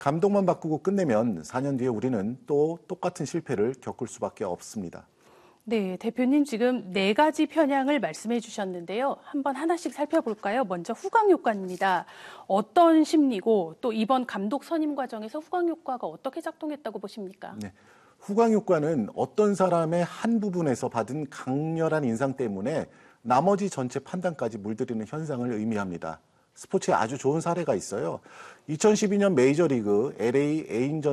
감독만 바꾸고 끝내면 4년 뒤에 우리는 또 똑같은 실패를 겪을 수밖에 없습니다. 네, 대표님 지금 4가지 편향을 말씀해 주셨는데요. 한번 하나씩 살펴볼까요? 먼저 후광 효과입니다. 어떤 심리고 또 이번 감독 선임 과정에서 후광 효과가 어떻게 작동했다고 보십니까? 네. 후광 효과는 어떤 사람의 한 부분에서 받은 강렬한 인상 때문에 나머지 전체 판단까지 물들이는 현상을 의미합니다. 스포츠에 아주 좋은 사례가 있어요. 2012년 메이저리그 LA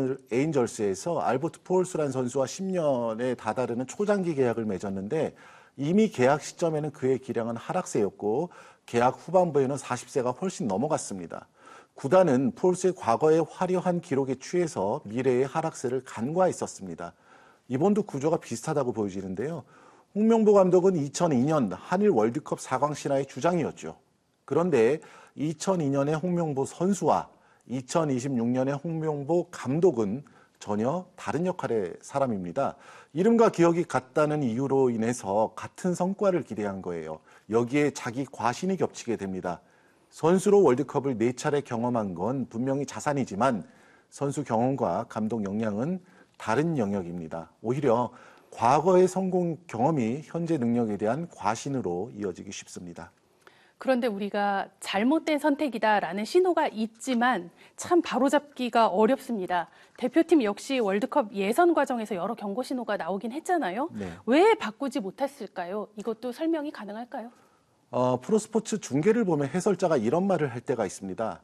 에인절스에서 알버트 푸올스라는 선수와 10년에 다다르는 초장기 계약을 맺었는데 이미 계약 시점에는 그의 기량은 하락세였고 계약 후반부에는 40세가 훨씬 넘어갔습니다. 구단은 푸올스의 과거의 화려한 기록에 취해서 미래의 하락세를 간과했었습니다. 이번도 구조가 비슷하다고 보여지는데요. 홍명보 감독은 2002년 한일 월드컵 4강 신화의 주장이었죠. 그런데 2002년의 홍명보 선수와 2026년의 홍명보 감독은 전혀 다른 역할의 사람입니다. 이름과 기억이 같다는 이유로 인해서 같은 성과를 기대한 거예요. 여기에 자기 과신이 겹치게 됩니다. 선수로 월드컵을 4차례 경험한 건 분명히 자산이지만 선수 경험과 감독 역량은 다른 영역입니다. 오히려 과거의 성공 경험이 현재 능력에 대한 과신으로 이어지기 쉽습니다. 그런데 우리가 잘못된 선택이다라는 신호가 있지만 참 바로잡기가 어렵습니다. 대표팀 역시 월드컵 예선 과정에서 여러 경고 신호가 나오긴 했잖아요. 네. 왜 바꾸지 못했을까요? 이것도 설명이 가능할까요? 프로스포츠 중계를 보면 해설자가 이런 말을 할 때가 있습니다.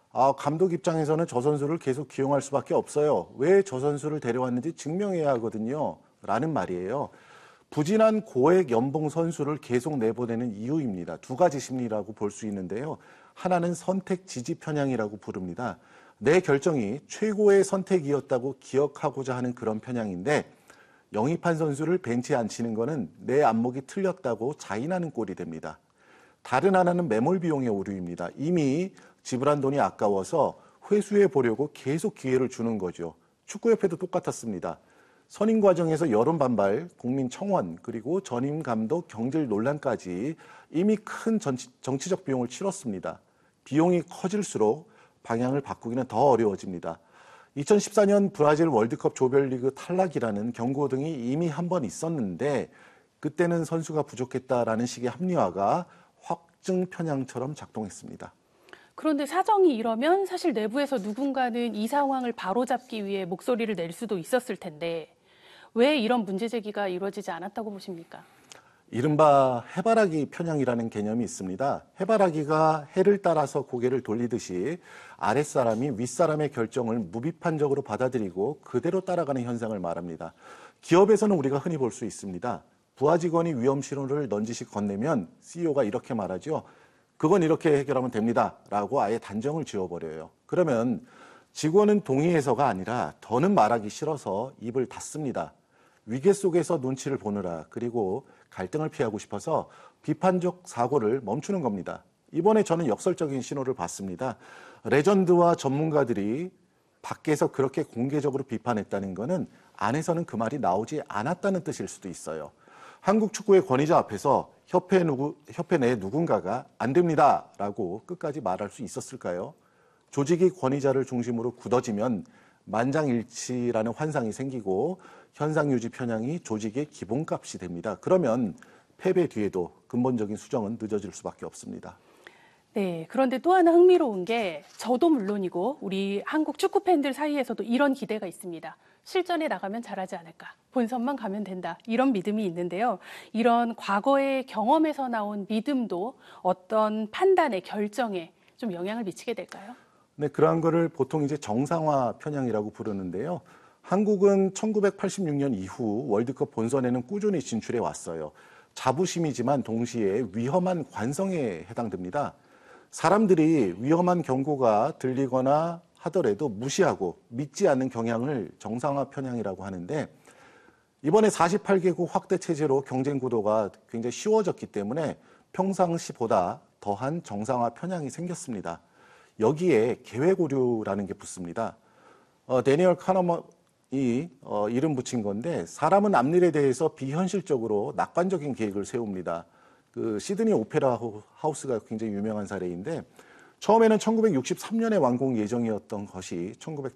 감독 입장에서는 저 선수를 계속 기용할 수밖에 없어요. 왜 저 선수를 데려왔는지 증명해야 하거든요. 라는 말이에요. 부진한 고액 연봉 선수를 계속 내보내는 이유입니다. 2가지 심리라고 볼 수 있는데요. 하나는 선택 지지 편향이라고 부릅니다. 내 결정이 최고의 선택이었다고 기억하고자 하는 그런 편향인데 영입한 선수를 벤치에 앉히는 거는 내 안목이 틀렸다고 자인하는 꼴이 됩니다. 다른 하나는 매몰 비용의 오류입니다. 이미 지불한 돈이 아까워서 회수해 보려고 계속 기회를 주는 거죠. 축구협회도 똑같았습니다. 선임 과정에서 여론 반발, 국민 청원, 그리고 전임 감독 경질 논란까지 이미 큰 정치적 비용을 치렀습니다. 비용이 커질수록 방향을 바꾸기는 더 어려워집니다. 2014년 브라질 월드컵 조별리그 탈락이라는 경고 등이 이미 한 번 있었는데 그때는 선수가 부족했다라는 식의 합리화가 확증 편향처럼 작동했습니다. 그런데 사정이 이러면 사실 내부에서 누군가는 이 상황을 바로잡기 위해 목소리를 낼 수도 있었을 텐데 왜 이런 문제 제기가 이루어지지 않았다고 보십니까? 이른바 해바라기 편향이라는 개념이 있습니다. 해바라기가 해를 따라서 고개를 돌리듯이 아랫사람이 윗사람의 결정을 무비판적으로 받아들이고 그대로 따라가는 현상을 말합니다. 기업에서는 우리가 흔히 볼 수 있습니다. 부하 직원이 위험 신호를 넌지시 건네면 CEO가 이렇게 말하죠. 그건 이렇게 해결하면 됩니다. 라고 아예 단정을 지어버려요. 그러면 직원은 동의해서가 아니라 더는 말하기 싫어서 입을 닫습니다. 위계 속에서 눈치를 보느라 그리고 갈등을 피하고 싶어서 비판적 사고를 멈추는 겁니다. 이번에 저는 역설적인 신호를 봤습니다. 레전드와 전문가들이 밖에서 그렇게 공개적으로 비판했다는 것은 안에서는 그 말이 나오지 않았다는 뜻일 수도 있어요. 한국 축구의 권위자 앞에서 협회 내 누군가가 안 됩니다라고 끝까지 말할 수 있었을까요? 조직이 권위자를 중심으로 굳어지면 만장일치라는 환상이 생기고 현상 유지 편향이 조직의 기본값이 됩니다. 그러면 패배 뒤에도 근본적인 수정은 늦어질 수밖에 없습니다. 네, 그런데 또 하나 흥미로운 게 저도 물론이고 우리 한국 축구 팬들 사이에서도 이런 기대가 있습니다. 실전에 나가면 잘하지 않을까, 본선만 가면 된다, 이런 믿음이 있는데요. 이런 과거의 경험에서 나온 믿음도 어떤 판단에, 결정에 좀 영향을 미치게 될까요? 네, 그러한 거를 보통 이제 정상화 편향이라고 부르는데요. 한국은 1986년 이후 월드컵 본선에는 꾸준히 진출해 왔어요. 자부심이지만 동시에 위험한 관성에 해당됩니다. 사람들이 위험한 경고가 들리거나 하더라도 무시하고 믿지 않는 경향을 정상화 편향이라고 하는데 이번에 48개국 확대 체제로 경쟁 구도가 굉장히 쉬워졌기 때문에 평상시보다 더한 정상화 편향이 생겼습니다. 여기에 계획 오류라는 게 붙습니다. 데니얼 카너먼이 이름 붙인 건데 사람은 앞일에 대해서 비현실적으로 낙관적인 계획을 세웁니다. 그 시드니 오페라 하우스가 굉장히 유명한 사례인데 처음에는 1963년에 완공 예정이었던 것이